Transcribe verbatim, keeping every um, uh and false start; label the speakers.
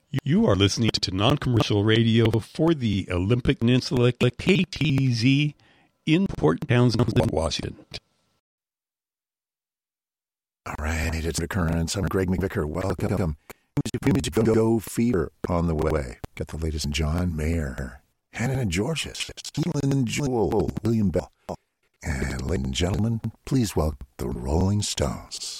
Speaker 1: You are listening to non-commercial radio for the Olympic Peninsula, K T Z, in Port Townsend, Washington.
Speaker 2: All right, it's Recurrence. I'm Greg McVicker. Welcome. Music Go Fever on the way. Got the latest in John Mayer, Hannah and Georges, Keelan Jewell, William Bell. And ladies and gentlemen, please welcome the Rolling Stones.